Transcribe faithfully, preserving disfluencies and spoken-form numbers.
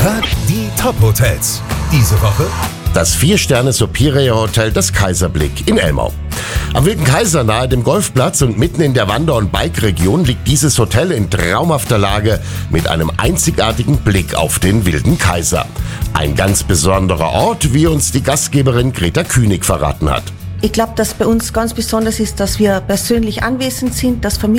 Frag die Top-Hotels. Diese Woche Das Vier-Sterne-Superior Hotel Das Kaiserblick in Elmau. Am Wilden Kaiser nahe dem Golfplatz und mitten in der Wander- und Bike-Region liegt dieses Hotel in traumhafter Lage mit einem einzigartigen Blick auf den Wilden Kaiser. Ein ganz besonderer Ort, wie uns die Gastgeberin Greta Künig verraten hat. Ich glaube, dass bei uns ganz besonders ist, dass wir persönlich anwesend sind, dass Familien